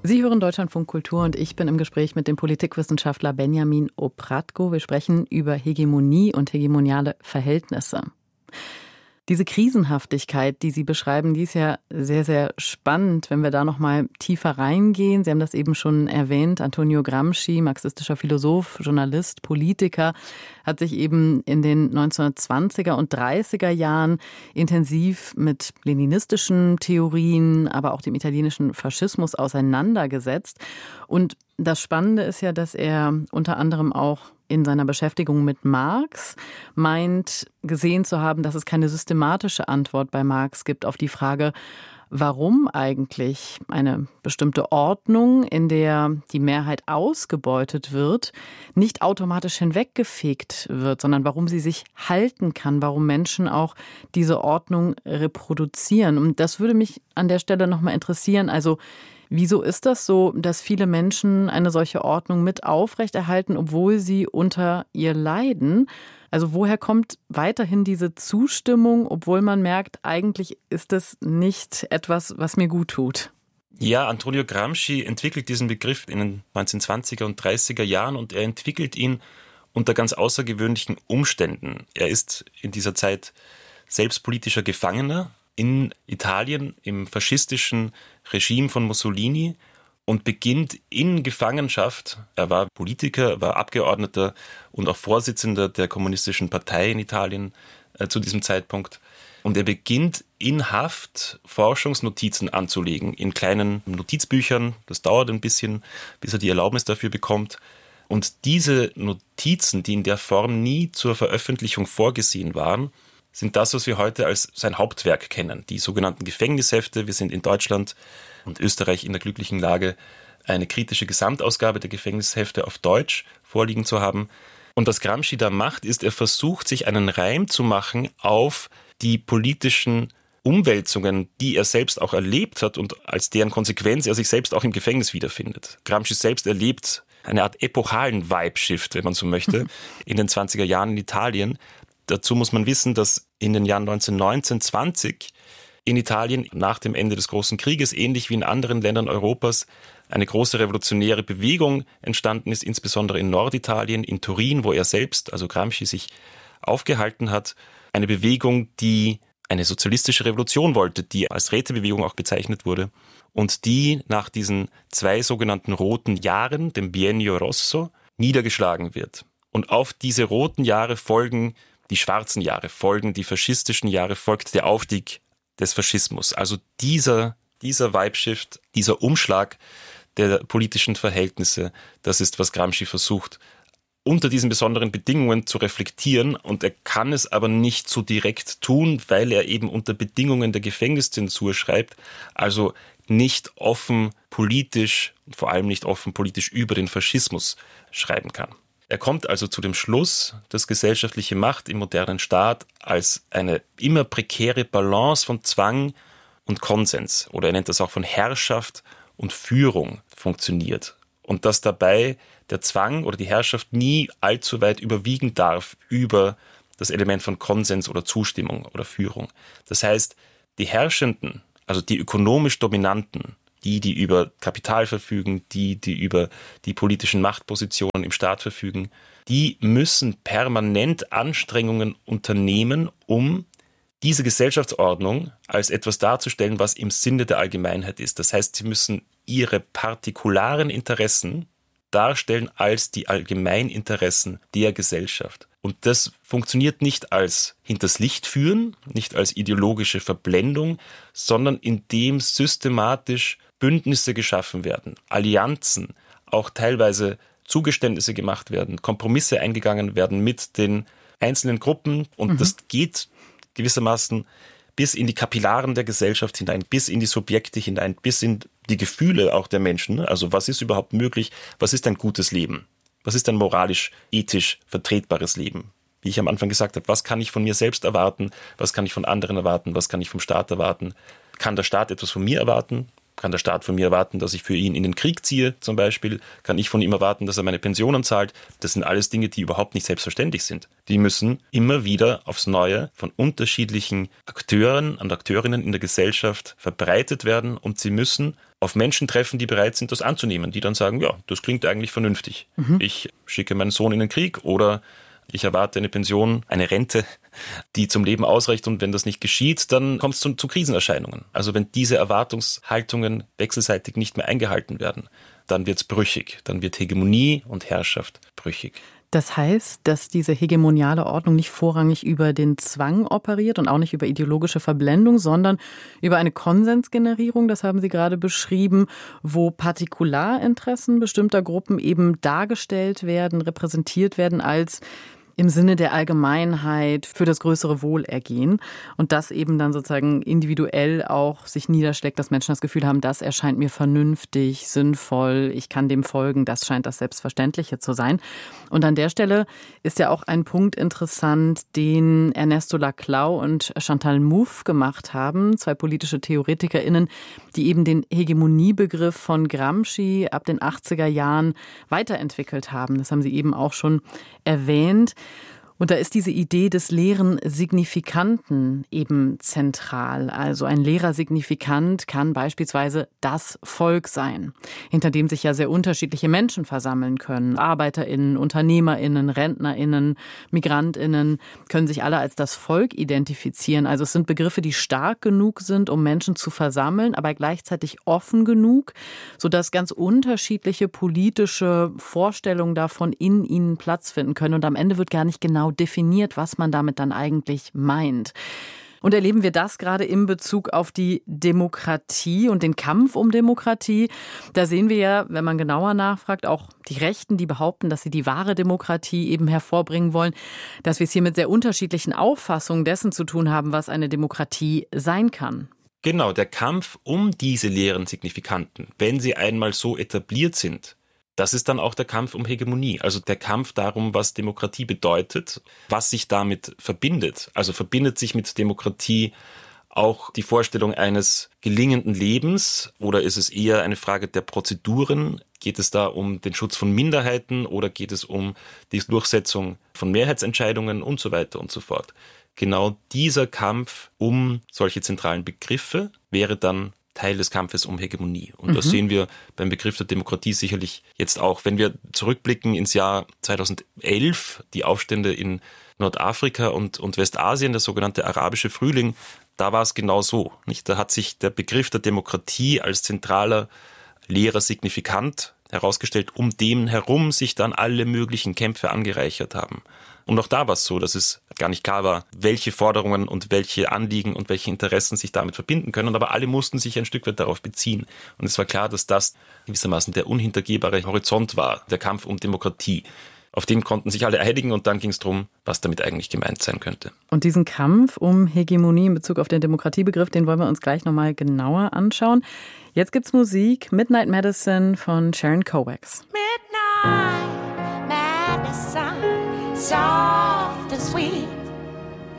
Sie hören Deutschlandfunk Kultur und ich bin im Gespräch mit dem Politikwissenschaftler Benjamin Opratko. Wir sprechen über Hegemonie und hegemoniale Verhältnisse. Diese Krisenhaftigkeit, die Sie beschreiben, die ist ja sehr, sehr spannend, wenn wir da noch mal tiefer reingehen. Sie haben das eben schon erwähnt. Antonio Gramsci, marxistischer Philosoph, Journalist, Politiker, hat sich eben in den 1920er und 30er Jahren intensiv mit leninistischen Theorien, aber auch dem italienischen Faschismus auseinandergesetzt. Und das Spannende ist ja, dass er unter anderem auch in seiner Beschäftigung mit Marx meint, gesehen zu haben, dass es keine systematische Antwort bei Marx gibt auf die Frage, warum eigentlich eine bestimmte Ordnung, in der die Mehrheit ausgebeutet wird, nicht automatisch hinweggefegt wird, sondern warum sie sich halten kann, warum Menschen auch diese Ordnung reproduzieren. Und das würde mich an der Stelle nochmal interessieren. Also wieso ist das so, dass viele Menschen eine solche Ordnung mit aufrechterhalten, obwohl sie unter ihr leiden? Also woher kommt weiterhin diese Zustimmung, obwohl man merkt, eigentlich ist das nicht etwas, was mir gut tut? Ja, Antonio Gramsci entwickelt diesen Begriff in den 1920er und 30er Jahren und er entwickelt ihn unter ganz außergewöhnlichen Umständen. Er ist in dieser Zeit selbst politischer Gefangener in Italien im faschistischen Regime von Mussolini und beginnt in Gefangenschaft, er war Politiker, war Abgeordneter und auch Vorsitzender der Kommunistischen Partei in Italien zu diesem Zeitpunkt. Und er beginnt in Haft Forschungsnotizen anzulegen, in kleinen Notizbüchern. Das dauert ein bisschen, bis er die Erlaubnis dafür bekommt. Und diese Notizen, die in der Form nie zur Veröffentlichung vorgesehen waren, sind das, was wir heute als sein Hauptwerk kennen. Die sogenannten Gefängnishefte. Wir sind in Deutschland und Österreich in der glücklichen Lage, eine kritische Gesamtausgabe der Gefängnishefte auf Deutsch vorliegen zu haben. Und was Gramsci da macht, ist, er versucht, sich einen Reim zu machen auf die politischen Umwälzungen, die er selbst auch erlebt hat und als deren Konsequenz er sich selbst auch im Gefängnis wiederfindet. Gramsci selbst erlebt eine Art epochalen Vibe-Shift, wenn man so möchte, in den 20er Jahren in Italien. Dazu muss man wissen, dass in den Jahren 1919, 20 in Italien nach dem Ende des Großen Krieges, ähnlich wie in anderen Ländern Europas, eine große revolutionäre Bewegung entstanden ist, insbesondere in Norditalien, in Turin, wo er selbst, also Gramsci, sich aufgehalten hat. Eine Bewegung, die eine sozialistische Revolution wollte, die als Rätebewegung auch bezeichnet wurde und die nach diesen 2 sogenannten roten Jahren, dem Biennio Rosso, niedergeschlagen wird. Und auf diese roten Jahre folgen die schwarzen Jahre, folgen die faschistischen Jahre, folgt der Aufstieg des Faschismus. Also dieser Vibe-Shift, dieser Umschlag der politischen Verhältnisse, das ist, was Gramsci versucht, unter diesen besonderen Bedingungen zu reflektieren. Und er kann es aber nicht so direkt tun, weil er eben unter Bedingungen der Gefängniszensur schreibt, also nicht offen politisch, vor allem nicht offen politisch über den Faschismus schreiben kann. Er kommt also zu dem Schluss, dass gesellschaftliche Macht im modernen Staat als eine immer prekäre Balance von Zwang und Konsens, oder er nennt das auch von Herrschaft und Führung, funktioniert. Und dass dabei der Zwang oder die Herrschaft nie allzu weit überwiegen darf über das Element von Konsens oder Zustimmung oder Führung. Das heißt, die Herrschenden, also die ökonomisch Dominanten, die über Kapital verfügen, die über die politischen Machtpositionen im Staat verfügen, die müssen permanent Anstrengungen unternehmen, um diese Gesellschaftsordnung als etwas darzustellen, was im Sinne der Allgemeinheit ist. Das heißt, sie müssen ihre partikularen Interessen darstellen als die Allgemeininteressen der Gesellschaft. Und das funktioniert nicht als hinters Licht führen, nicht als ideologische Verblendung, sondern indem systematisch Bündnisse geschaffen werden, Allianzen, auch teilweise Zugeständnisse gemacht werden, Kompromisse eingegangen werden mit den einzelnen Gruppen. Und das geht gewissermaßen bis in die Kapillaren der Gesellschaft hinein, bis in die Subjekte hinein, bis in die Gefühle auch der Menschen. Also was ist überhaupt möglich? Was ist ein gutes Leben? Was ist ein moralisch, ethisch vertretbares Leben? Wie ich am Anfang gesagt habe, was kann ich von mir selbst erwarten? Was kann ich von anderen erwarten? Was kann ich vom Staat erwarten? Kann der Staat etwas von mir erwarten? Kann der Staat von mir erwarten, dass ich für ihn in den Krieg ziehe zum Beispiel? Kann ich von ihm erwarten, dass er meine Pensionen zahlt? Das sind alles Dinge, die überhaupt nicht selbstverständlich sind. Die müssen immer wieder aufs Neue von unterschiedlichen Akteuren und Akteurinnen in der Gesellschaft verbreitet werden und sie müssen auf Menschen treffen, die bereit sind, das anzunehmen, die dann sagen, ja, das klingt eigentlich vernünftig. Ich schicke meinen Sohn in den Krieg oder ich erwarte eine Pension, eine Rente, die zum Leben ausreicht und wenn das nicht geschieht, dann kommt es zu Krisenerscheinungen. Also wenn diese Erwartungshaltungen wechselseitig nicht mehr eingehalten werden, dann wird es brüchig, dann wird Hegemonie und Herrschaft brüchig. Das heißt, dass diese hegemoniale Ordnung nicht vorrangig über den Zwang operiert und auch nicht über ideologische Verblendung, sondern über eine Konsensgenerierung, das haben Sie gerade beschrieben, wo Partikularinteressen bestimmter Gruppen eben dargestellt werden, repräsentiert werden als im Sinne der Allgemeinheit für das größere Wohlergehen und das eben dann sozusagen individuell auch sich niederschlägt, dass Menschen das Gefühl haben, das erscheint mir vernünftig, sinnvoll, ich kann dem folgen, das scheint das Selbstverständliche zu sein. Und an der Stelle ist ja auch ein Punkt interessant, den Ernesto Laclau und Chantal Mouffe gemacht haben, zwei politische TheoretikerInnen, die eben den Hegemoniebegriff von Gramsci ab den 80er Jahren weiterentwickelt haben. Das haben Sie eben auch schon erwähnt. Und da ist diese Idee des leeren Signifikanten eben zentral. Also ein leerer Signifikant kann beispielsweise das Volk sein, hinter dem sich ja sehr unterschiedliche Menschen versammeln können. ArbeiterInnen, UnternehmerInnen, RentnerInnen, MigrantInnen können sich alle als das Volk identifizieren. Also es sind Begriffe, die stark genug sind, um Menschen zu versammeln, aber gleichzeitig offen genug, sodass ganz unterschiedliche politische Vorstellungen davon in ihnen Platz finden können. Und am Ende wird gar nicht genau definiert, was man damit dann eigentlich meint. Und erleben wir das gerade in Bezug auf die Demokratie und den Kampf um Demokratie. Da sehen wir ja, wenn man genauer nachfragt, auch die Rechten, die behaupten, dass sie die wahre Demokratie eben hervorbringen wollen, dass wir es hier mit sehr unterschiedlichen Auffassungen dessen zu tun haben, was eine Demokratie sein kann. Genau, der Kampf um diese leeren Signifikanten, wenn sie einmal so etabliert sind, das ist dann auch der Kampf um Hegemonie, also der Kampf darum, was Demokratie bedeutet, was sich damit verbindet. Also verbindet sich mit Demokratie auch die Vorstellung eines gelingenden Lebens oder ist es eher eine Frage der Prozeduren? Geht es da um den Schutz von Minderheiten oder geht es um die Durchsetzung von Mehrheitsentscheidungen und so weiter und so fort? Genau dieser Kampf um solche zentralen Begriffe wäre dann Teil des Kampfes um Hegemonie. Und das sehen wir beim Begriff der Demokratie sicherlich jetzt auch. Wenn wir zurückblicken ins Jahr 2011, die Aufstände in Nordafrika und Westasien, der sogenannte arabische Frühling, da war es genau so. Nicht? Da hat sich der Begriff der Demokratie als zentraler, leerer Signifikant herausgestellt, um dem herum sich dann alle möglichen Kämpfe angereichert haben. Und auch da war es so, dass es gar nicht klar war, welche Forderungen und welche Anliegen und welche Interessen sich damit verbinden können. Aber alle mussten sich ein Stück weit darauf beziehen. Und es war klar, dass das gewissermaßen der unhintergehbare Horizont war, der Kampf um Demokratie. Auf den konnten sich alle einigen und dann ging es darum, was damit eigentlich gemeint sein könnte. Und diesen Kampf um Hegemonie in Bezug auf den Demokratiebegriff, den wollen wir uns gleich nochmal genauer anschauen. Jetzt gibt's Musik, Midnight Medicine von Sharon Kovacs. Midnight Medicine, soft and sweet.